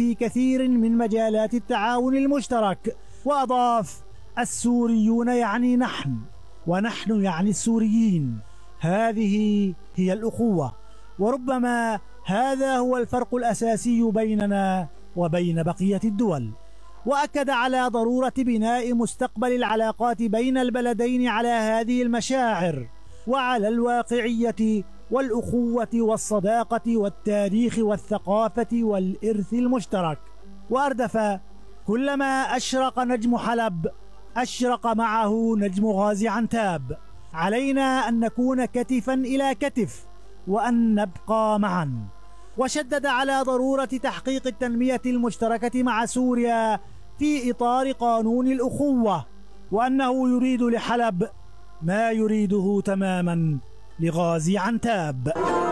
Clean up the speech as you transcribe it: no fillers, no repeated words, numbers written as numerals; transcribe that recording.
في كثير من مجالات التعاون المشترك. وأضاف: السوريون يعني نحن، ونحن يعني السوريين. هذه هي الأخوة، وربما هذا هو الفرق الأساسي بيننا وبين بقية الدول. وأكد على ضرورة بناء مستقبل العلاقات بين البلدين على هذه المشاعر، وعلى الواقعية والأخوة والصداقة والتاريخ والثقافة والإرث المشترك. وأردف: كلما أشرق نجم حلب أشرق معه نجم غازي عنتاب. علينا أن نكون كتفا إلى كتف، وأن نبقى معا. وشدد على ضرورة تحقيق التنمية المشتركة مع سوريا في إطار قانون الأخوة، وأنه يريد لحلب ما يريده تماما لغازي عنتاب.